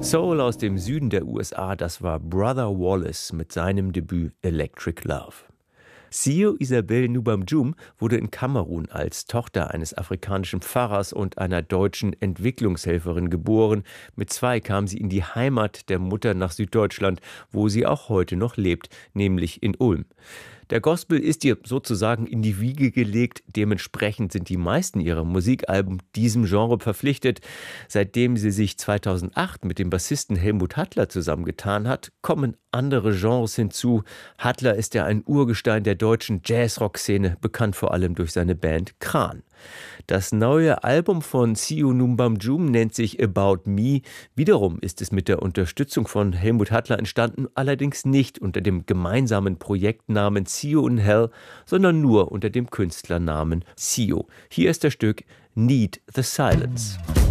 Soul aus dem Süden der USA, das war Brother Wallace mit seinem Debüt Electric Love. Sio Isabel Nubamjum wurde in Kamerun als Tochter eines afrikanischen Pfarrers und einer deutschen Entwicklungshelferin geboren. Mit 2 kam sie in die Heimat der Mutter nach Süddeutschland, wo sie auch heute noch lebt, nämlich in Ulm. Der Gospel ist ihr sozusagen in die Wiege gelegt. Dementsprechend sind die meisten ihrer Musikalben diesem Genre verpflichtet. Seitdem sie sich 2008 mit dem Bassisten Helmut Hattler zusammengetan hat, kommen andere Genres hinzu. Hattler ist ja ein Urgestein der deutschen Jazz-Rock-Szene, bekannt vor allem durch seine Band Kran. Das neue Album von Sio Nubamjum nennt sich About Me. Wiederum ist es mit der Unterstützung von Helmut Hattler entstanden, allerdings nicht unter dem gemeinsamen Projektnamen Sio in Hell, sondern nur unter dem Künstlernamen Sio. Hier ist das Stück Need the Silence.